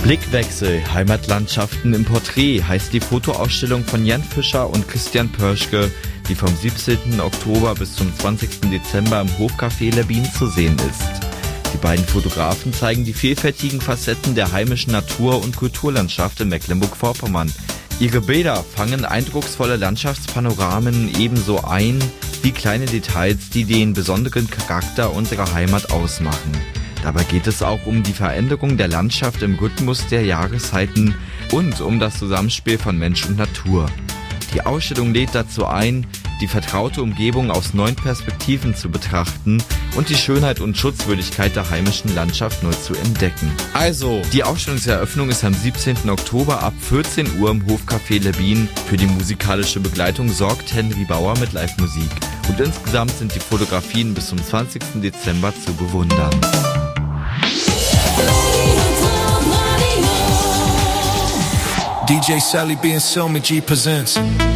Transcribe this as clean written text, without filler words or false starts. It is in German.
Blickwechsel, Heimatlandschaften im Porträt heißt die Fotoausstellung von Jan Fischer und Christian Pörschke, die vom 17. Oktober bis zum 20. Dezember im Hofcafé Lerbin zu sehen ist. Die beiden Fotografen zeigen die vielfältigen Facetten der heimischen Natur- und Kulturlandschaft in Mecklenburg-Vorpommern. Ihre Bilder fangen eindrucksvolle Landschaftspanoramen ebenso ein wie kleine Details, die den besonderen Charakter unserer Heimat ausmachen. Dabei geht es auch um die Veränderung der Landschaft im Rhythmus der Jahreszeiten und um das Zusammenspiel von Mensch und Natur. Die Ausstellung lädt dazu ein, die vertraute Umgebung aus neuen Perspektiven zu betrachten und die Schönheit und Schutzwürdigkeit der heimischen Landschaft neu zu entdecken. Also, die Ausstellungseröffnung ist am 17. Oktober ab 14 Uhr im Hofcafé Lerbin. Für die musikalische Begleitung sorgt Henry Bauer mit Live-Musik. Und insgesamt sind die Fotografien bis zum 20. Dezember zu bewundern. DJ Sally B and Selma G presents